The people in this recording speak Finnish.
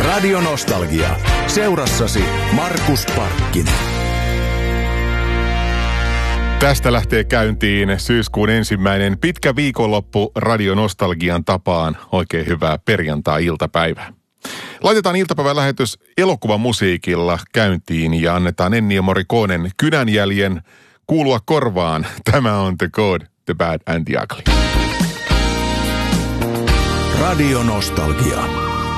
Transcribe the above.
Radio Nostalgia. Seurassasi Markus Parkkinen. Tästä lähtee käyntiin syyskuun 1. pitkä viikonloppu Radio Nostalgian tapaan. Oikein hyvää perjantai-iltapäivää. Laitetaan iltapäivän lähetys elokuvamusiikilla käyntiin ja annetaan Ennio Morriconen Kynänjäljen kuulua korvaan. Tämä on The Good, The Bad and The Ugly. Radio Nostalgia.